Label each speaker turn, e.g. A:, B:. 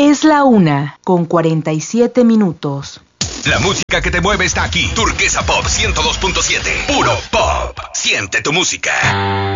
A: Es la 1:47.
B: La música que te mueve está aquí. Turquesa Pop 102.7. Puro pop. Siente tu música.